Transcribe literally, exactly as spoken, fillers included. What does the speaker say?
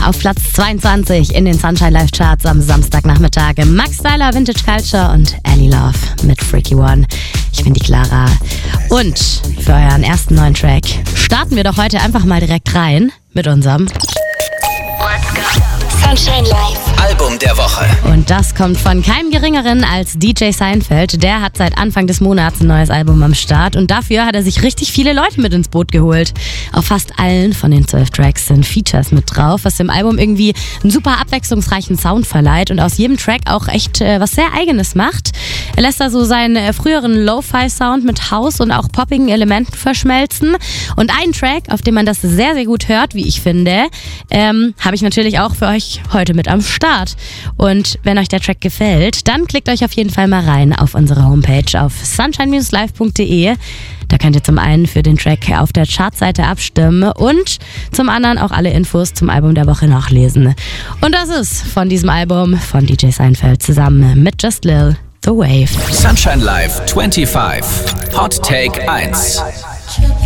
auf Platz zweiundzwanzig in den Sunshine Live Charts am Samstagnachmittag. Max Styler, Vintage Culture und Annie Love mit Freaky One. Ich bin die Clara. Und für euren ersten neuen Track starten wir doch heute einfach mal direkt rein mit unserem Let's go. Sunshine Live. Album der Woche. Und das kommt von keinem Geringeren als D J Seinfeld. Der hat seit Anfang des Monats ein neues Album am Start und dafür hat er sich richtig viele Leute mit ins Boot geholt. Auf fast allen von den zwölf Tracks sind Features mit drauf, was dem Album irgendwie einen super abwechslungsreichen Sound verleiht und aus jedem Track auch echt äh, was sehr Eigenes macht. Er lässt da so seinen äh, früheren Lo-Fi-Sound mit House und auch poppigen Elementen verschmelzen. Und einen Track, auf dem man das sehr, sehr gut hört, wie ich finde, ähm, habe ich natürlich auch für euch heute mit am Start. Und wenn euch der Track gefällt, dann klickt euch auf jeden Fall mal rein auf unsere Homepage auf sunshine live punkt de. Da könnt ihr zum einen für den Track auf der Chartseite abstimmen und zum anderen auch alle Infos zum Album der Woche nachlesen. Und das ist von diesem Album von D J Seinfeld zusammen mit Just Lil, The Wave. Sunshine Live fünfundzwanzig. Hot Take eins.